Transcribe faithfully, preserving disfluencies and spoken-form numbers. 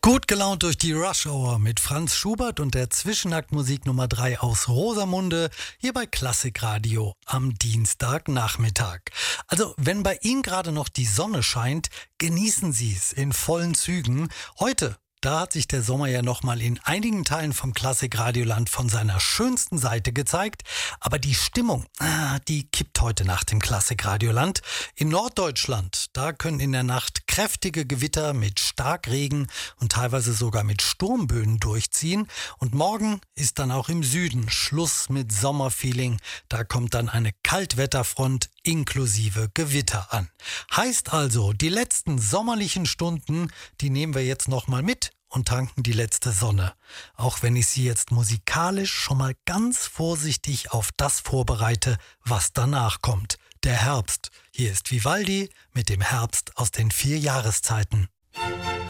Gut gelaunt durch die Rush Hour mit Franz Schubert und der Zwischenaktmusik Nummer drei aus Rosamunde hier bei Klassikradio am Dienstagnachmittag. Also wenn bei Ihnen gerade noch die Sonne scheint, genießen Sie es in vollen Zügen. Heute, da hat sich der Sommer ja nochmal in einigen Teilen vom Klassikradioland von seiner schönsten Seite gezeigt. Aber die Stimmung, ah, die kippt heute Nacht im Klassikradioland. In Norddeutschland, da können in der Nacht kräftige Gewitter mit Starkregen und teilweise sogar mit Sturmböen durchziehen. Und morgen ist dann auch im Süden Schluss mit Sommerfeeling. Da kommt dann eine Kaltwetterfront inklusive Gewitter an. Heißt also, die letzten sommerlichen Stunden, die nehmen wir jetzt nochmal mit und tanken die letzte Sonne. Auch wenn ich Sie jetzt musikalisch schon mal ganz vorsichtig auf das vorbereite, was danach kommt. Der Herbst. Hier ist Vivaldi mit dem Herbst aus den vier Jahreszeiten.